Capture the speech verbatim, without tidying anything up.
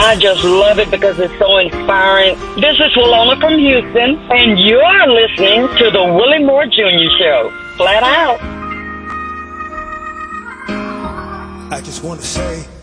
I just love it because it's so inspiring. This is Willona from Houston, and you're listening to the Willie Moore Junior Show. Flat out. I just want to say